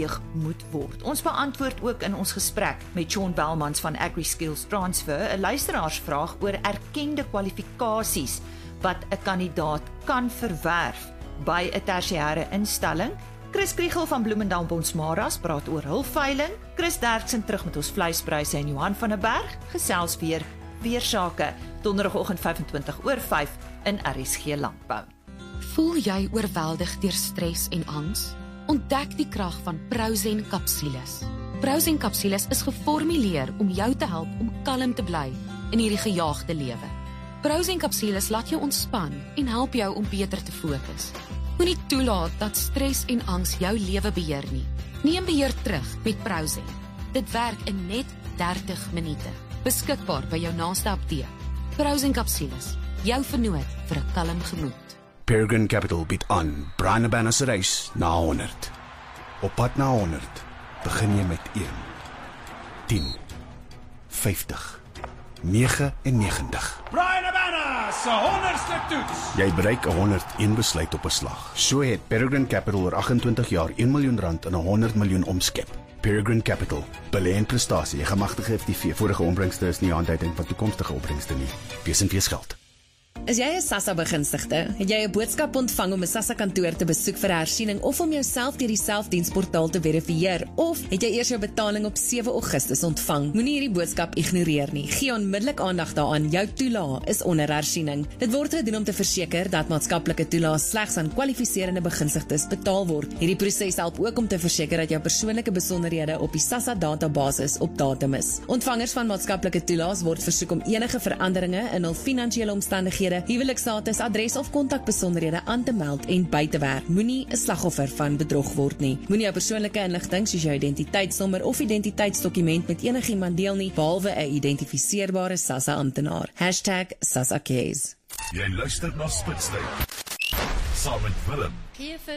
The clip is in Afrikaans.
beweeg moet word. Ons beantwoord ook in ons gesprek met Sean Belmans van AgriSkills Transfer 'n luisteraarsvraag oor erkende kwalifikasies wat 'n kandidaat kan verwerf by 'n tersiêre instelling. Chris Kriegel van Bloemendal Bonsmaras praat oor hulpveiling. Chris Derksen terug met ons vleispryse en Johan van der Berg gesels weer sake donderdagoggend 25:05 in RSG Landbou. Voel jy oorweldig deur stres en angs? Ontdek die krag van Prozen kapsules. Prozen kapsules is geformuleer om jou te help om kalm te bly in hierdie gejaagde lewe. Prozen kapsules laat jou ontspan en help jou om beter te fokus. Moenie toelaat dat stres en angs jou lewe beheer nie. Neem beheer terug met Prozen. Dit werk in net 30 minute. Beskikbaar by jou naaste apteek. Prozen kapsules, jou vernoot vir 'n kalm gemoed. Peregrine Capital bied aan Brian Abana se reis na 100. Op pad na 100 begin jy met 1, 10, 50, 99. Brian Abana se 100ste toets. Jy bereik 101 besluit op 'n slag. So het Peregrine Capital oor 28 jaar R1 miljoen in 100 miljoen omskep. Peregrine Capital, belê in prestasie, 'n gemagtigde FTV. Vorige opbrengste is nie aanduiding van toekomstige opbrengste nie. Wees en wees geld. Is jy 'n SASSA begunstigde? Het jy 'n boodskap ontvang om 'n SASSA kantoor te besoek vir 'n hersiening of om jouself deur die selfdiensportaal te verifieer? Of het jy eers jou betaling op 7 Augustus ontvang? Moenie hierdie boodskap ignoreer nie. Gee onmiddellik aandag daaraan. Jou toelaag is onder hersiening. Dit word gedoen om te verseker dat maatskaplike toelaas slegs aan kwalifiserende begunstigdes betaal word. Hierdie proses help ook om te verseker dat jou persoonlike besonderhede op die SASSA database op datum is. Ontvangers van maatskaplike toelaas word versoek om enige veranderinge in hul finansiële omstandighede, huwelikstatus, adres of kontakbesonderhede aan te meld en by te werk. Moenie 'n slagoffer van bedrog word nie. Moenie jou persoonlike inligting soos jou identiteitsnommer of identiteitsdokument met enigiemand deel nie, behalwe 'n identifiseerbare SASSA amptenaar. #SassaCase. Jy luister na Spitstyd. Saam met Willem.